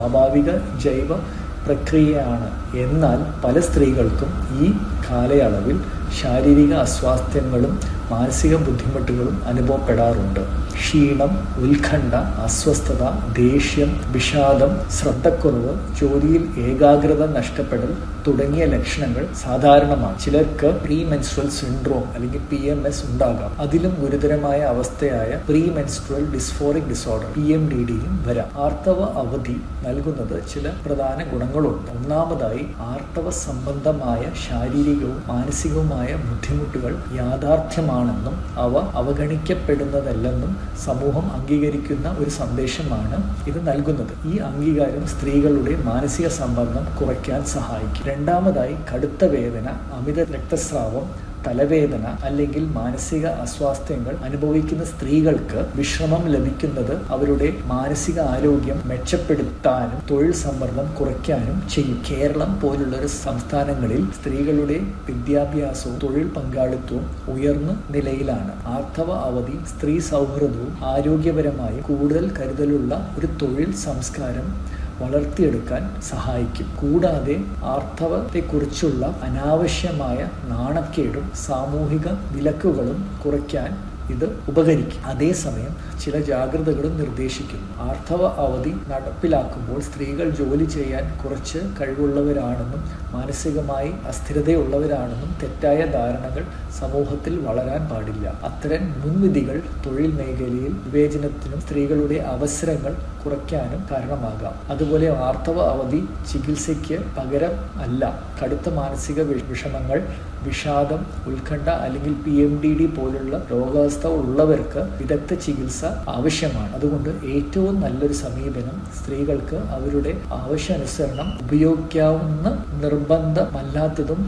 സ്വാഭാവിക ജൈവ പ്രക്രിയയാണ്. എന്നാൽ പല സ്ത്രീകൾക്കും ഈ കാലയളവിൽ ശാരീരിക അസ്വാസ്ഥ്യങ്ങളും മാനസിക ബുദ്ധിമുട്ടുകളും അനുഭവപ്പെടാറുണ്ട്. ക്ഷീണം, ഉത്കണ്ഠ, അസ്വസ്ഥത, ദേഷ്യം, വിഷാദം, ശ്രദ്ധക്കുറവ്, ജോലിയിൽ ഏകാഗ്രത നഷ്ടപ്പെടൽ തുടങ്ങിയ ലക്ഷണങ്ങൾ സാധാരണമാണ്. ചിലർക്ക് പ്രീ മെൻസ്ട്രൽ സിൻഡ്രോം അല്ലെങ്കിൽ PMS ഉണ്ടാകാം. അതിലും ഗുരുതരമായ അവസ്ഥയായ പ്രീ മെൻസ്ട്രൽ ഡിസ്ഫോറിക് ഡിസോർഡർ PMDDയും വരാം. ആർത്തവ അവധി നൽകുന്നത് ചില പ്രധാന ഗുണങ്ങളുണ്ട്. ഒന്നാമതായി, ആർത്തവ സംബന്ധമായ ശാരീരികവും മാനസികവുമായ ബുദ്ധിമുട്ടുകൾ യാഥാർത്ഥ്യമാണെന്നും അവ അവഗണിക്കപ്പെടുന്നതല്ലെന്നും സമൂഹം അംഗീകരിക്കുന്ന ഒരു സന്ദേശമാണ് ഇത് നൽകുന്നത്. ഈ അംഗീകാരം സ്ത്രീകളുടെ മാനസിക സമ്മർദ്ദം കുറയ്ക്കാൻ സഹായിക്കും. രണ്ടാമതായി, കടുത്ത വേദന, അമിത രക്തസ്രാവം, തലവേദന അല്ലെങ്കിൽ മാനസിക അസ്വാസ്ഥ്യങ്ങൾ അനുഭവിക്കുന്ന സ്ത്രീകൾക്ക് വിശ്രമം ലഭിക്കുന്നത് അവരുടെ മാനസിക ആരോഗ്യം മെച്ചപ്പെടുത്താനും തൊഴിൽ സമ്മർദ്ദം കുറയ്ക്കാനും ചെയ്യും. കേരളം പോലുള്ളൊരു സംസ്ഥാനങ്ങളിൽ സ്ത്രീകളുടെ വിദ്യാഭ്യാസവും തൊഴിൽ പങ്കാളിത്തവും ഉയർന്ന നിലയിലാണ്. ആർത്തവ അവധി സ്ത്രീ സൗഹൃദവും ആരോഗ്യപരമായി കൂടുതൽ കരുതലുള്ള ഒരു തൊഴിൽ സംസ്കാരം വളർത്തിയെടുക്കാൻ സഹായിക്കും. കൂടാതെ ആർത്തവത്തെക്കുറിച്ചുള്ള അനാവശ്യമായ നാണക്കേടും സാമൂഹിക വിലക്കുകളും കുറയ്ക്കാൻ ഇത് ഉപകരിക്കും. അതേസമയം ചില ജാഗ്രതകളും നിർദ്ദേശിക്കുന്നു. ആർത്തവ അവധി നടപ്പിലാക്കുമ്പോൾ സ്ത്രീകൾ ജോലി ചെയ്യാൻ കുറച്ച് കഴിവുള്ളവരാണെന്നും മാനസികമായി അസ്ഥിരതയുള്ളവരാണെന്നും തെറ്റായ ധാരണകൾ സമൂഹത്തിൽ വളരാൻ പാടില്ല. അത്തരം മുൻവിധികൾ തൊഴിൽ മേഖലയിൽ വിവേചനത്തിനും സ്ത്രീകളുടെ അവസരങ്ങൾ കുറയ്ക്കാനും കാരണമാകാം. അതുപോലെ ആർത്തവ അവധി ചികിത്സയ്ക്ക് പകരം അല്ല. കടുത്ത മാനസിക വിഷമങ്ങൾ, വിഷാദം, ഉത്കണ്ഠ അല്ലെങ്കിൽ PMDD പോലുള്ള രോഗാവസ്ഥ ഉള്ളവർക്ക് വിദഗ്ധ ചികിത്സ ആവശ്യമാണ്. അതുകൊണ്ട് ഏറ്റവും നല്ലൊരു സമീപനം സ്ത്രീകൾക്ക് അവരുടെ ആവശ്യാനുസരണം ഉപയോഗിക്കാവുന്ന നിർബന്ധമല്ലാത്തതും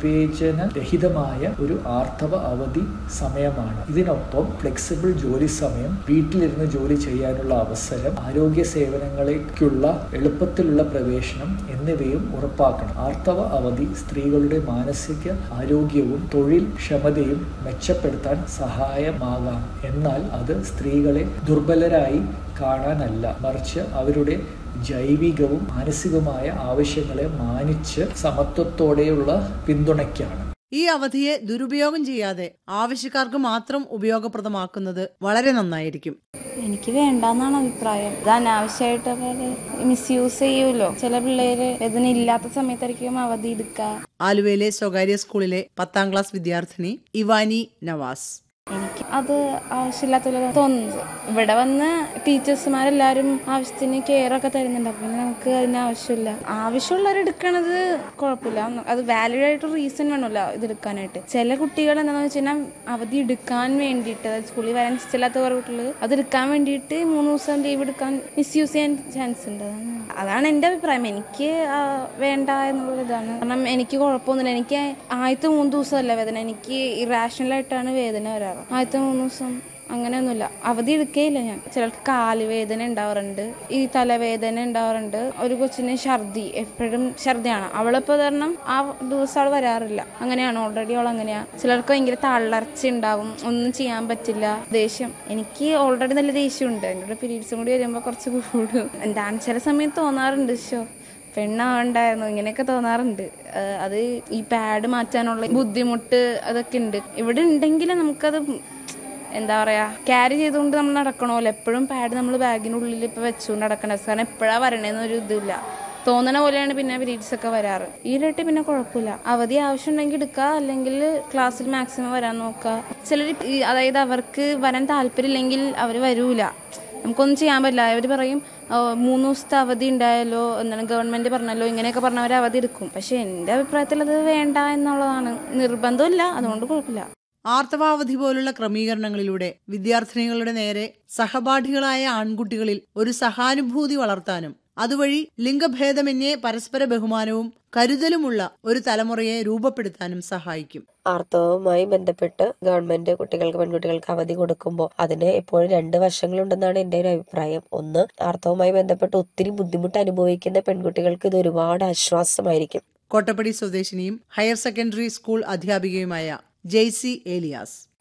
വിവേചനരഹിതമായ ഒരു ആർത്തവ അവധി സമയമാണ്. ഇതിനൊപ്പം ഫ്ലെക്സിബിൾ ജോലി സമയം, വീട്ടിലിരുന്ന് ജോലി ചെയ്യാനുള്ള അവസരം, ആരോഗ്യ സേവനങ്ങളിലേക്കുള്ള എളുപ്പത്തിലുള്ള പ്രവേശനം എന്നിവയും ഉറപ്പാക്കണം. ആർത്തവ അവധി സ്ത്രീകളുടെ മാനസിക ആരോഗ്യവും തൊഴിൽ ക്ഷമതയും മെച്ചപ്പെടുത്താൻ സഹായമാകാം. എന്നാൽ അത് സ്ത്രീകളെ ദുർബലരായി കാണാനല്ല, മറിച്ച് അവരുടെ ജൈവികവും മാനസികവുമായ ആവശ്യങ്ങളെ മാനിച്ച് സമത്വത്തോടെയുള്ള പിന്തുണയ്ക്കാണ്. ഈ അവധിയെ ദുരുപയോഗം ചെയ്യാതെ ആവശ്യക്കാർക്ക് മാത്രം ഉപയോഗപ്രദമാക്കുന്നത് വളരെ നന്നായിരിക്കും. എനിക്ക് വേണ്ടെന്നാണ് അഭിപ്രായം. ഇത് അനാവശ്യമായിട്ട് മിസ്യൂസ് ചെയ്യൂലോ. ചില പിള്ളേര് ഇതിനില്ലാത്ത സമയത്തായിരിക്കും അവധി എടുക്കുക. ആലുവയിലെ സ്വകാര്യ സ്കൂളിലെ 10ാം ക്ലാസ് വിദ്യാർത്ഥിനി ഇവാനി നവാസ്. എനിക്ക് അത് ആവശ്യമില്ലാത്ത തോന്നുന്നത്. ഇവിടെ വന്ന് ടീച്ചേഴ്സുമാരെല്ലാരും ആവശ്യത്തിന് കെയർ ഒക്കെ തരുന്നുണ്ട്. പിന്നെ നമുക്ക് അതിന് ആവശ്യമില്ല. ആവശ്യമുള്ളവരെടുക്കണത് കുഴപ്പമില്ല. അത് വാലിഡ് ആയിട്ട് റീസൺ വേണമല്ലോ ഇതെടുക്കാനായിട്ട്. ചില കുട്ടികൾ എന്താണെന്ന് വെച്ച് കഴിഞ്ഞാൽ അവധി എടുക്കാൻ വേണ്ടിയിട്ട്, അതായത് സ്കൂളിൽ വരാൻ ഇഷ്ടമില്ലാത്ത കുറെ കുട്ടികൾ അത് എടുക്കാൻ വേണ്ടിയിട്ട് 3 ദിവസം ലീവ് എടുക്കാൻ മിസ്യൂസ് ചെയ്യാൻ ചാൻസ് ഉണ്ട്. അതാണ് എൻ്റെ അഭിപ്രായം. എനിക്ക് വേണ്ട എന്നുള്ള ഇതാണ്. കാരണം എനിക്ക് കുഴപ്പമൊന്നുമില്ല. എനിക്ക് ആദ്യത്തെ 3 ദിവസമല്ല വേദന, എനിക്ക് ഇറാഷണലായിട്ടാണ് വേദന വരാറ്. ആദ്യത്തെ 3 ദിവസം അങ്ങനെയൊന്നുമില്ല. അവധി എടുക്കുകയില്ല ഞാൻ. ചിലർക്ക് കാലുവേദന ഉണ്ടാവാറുണ്ട്, ഈ തലവേദന ഉണ്ടാവാറുണ്ട്. ഒരു കൊച്ചിന് ഛർദി, എപ്പോഴും ഛർദിയാണ്. അവളിപ്പോൾ കാരണം ആ ദിവസം അവൾ വരാറില്ല. അങ്ങനെയാണ്, ഓൾറെഡി അവൾ അങ്ങനെയാണ്. ചിലർക്ക് ഭയങ്കര തളർച്ച ഉണ്ടാവും, ഒന്നും ചെയ്യാൻ പറ്റില്ല. ദേഷ്യം, എനിക്ക് ഓൾറെഡി നല്ല ദേഷ്യമുണ്ട്. എന്നോട് പീരീഡ്സും കൂടി വരുമ്പോൾ കുറച്ച് കൂടും. എന്താണ് ചില സമയത്ത് തോന്നാറുണ്ട്, പെണ്ണാവണ്ടായിരുന്നു, ഇങ്ങനെയൊക്കെ തോന്നാറുണ്ട്. അത് ഈ പാഡ് മാറ്റാനുള്ള ബുദ്ധിമുട്ട് അതൊക്കെ ഉണ്ട്. ഇവിടെ ഉണ്ടെങ്കിൽ നമുക്കത് എന്താ പറയാ, ക്യാരി ചെയ്തുകൊണ്ട് നമ്മൾ നടക്കണമല്ലോ. എപ്പോഴും പാഡ് നമ്മൾ ബാഗിനുള്ളിൽ ഇപ്പൊ വെച്ചുകൊണ്ട് നടക്കണ, കാരണം എപ്പോഴാ വരണേന്നൊരു ഇതില്ല. തോന്നണ പോലെയാണ് പിന്നെ പീരീഡ്സ് ഒക്കെ വരാറ്. ഈയിടെ പിന്നെ കുഴപ്പമില്ല. അവധി ആവശ്യമുണ്ടെങ്കിൽ എടുക്കുക, അല്ലെങ്കിൽ ക്ലാസ്സിൽ മാക്സിമം വരാൻ നോക്കുക. ചിലർ അതായത് അവർക്ക് വരാൻ താല്പര്യമില്ലെങ്കിൽ അവർ വരൂല. നമുക്കൊന്നും ചെയ്യാൻ പറ്റില്ല. അവർ പറയും 3 ദിവസത്തെ അവധി ഉണ്ടായല്ലോ, എന്താണ് ഗവൺമെന്റ് പറഞ്ഞല്ലോ, ഇങ്ങനെയൊക്കെ പറഞ്ഞവർ അവധി എടുക്കും. പക്ഷെ എൻ്റെ അഭിപ്രായത്തിൽ അത് വേണ്ട എന്നുള്ളതാണ്. നിർബന്ധമില്ല, അതുകൊണ്ട് കുഴപ്പമില്ല. ആർത്തവാവധി പോലുള്ള ക്രമീകരണങ്ങളിലൂടെ വിദ്യാർത്ഥിനികളുടെ നേരെ സഹപാഠികളായ ആൺകുട്ടികളിൽ ഒരു സഹാനുഭൂതി വളർത്താനും അതുവഴി ലിംഗഭേദമന്യേ പരസ്പര ബഹുമാനവും കരുതലുമുള്ള ഒരു തലമുറയെ രൂപപ്പെടുത്താനും സഹായിക്കും. ആർത്തവവുമായി ബന്ധപ്പെട്ട് ഗവൺമെന്റ് പെൺകുട്ടികൾക്ക് അവധി കൊടുക്കുമ്പോൾ അതിന് എപ്പോഴും 2 വശങ്ങളുണ്ടെന്നാണ് എൻ്റെ ഒരു അഭിപ്രായം. ഒന്ന്, ആർത്തവവുമായി ബന്ധപ്പെട്ട് ഒത്തിരി ബുദ്ധിമുട്ട് അനുഭവിക്കുന്ന പെൺകുട്ടികൾക്ക് ഇത് ഒരുപാട് ആശ്വാസമായിരിക്കും. Kottappadi സ്വദേശിനിയും higher secondary school അധ്യാപികയുമായ Jaicy Elias.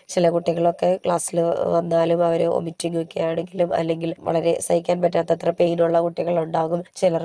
ചില കുട്ടികളൊക്കെ ക്ലാസ്സിൽ വന്നാലും അവർ വൊമിറ്റിംഗ് ഒക്കെ ആണെങ്കിലും അല്ലെങ്കിൽ വളരെ സഹിക്കാൻ പറ്റാത്തത്ര പെയിനുള്ള കുട്ടികളുണ്ടാകും. ചിലർക്ക്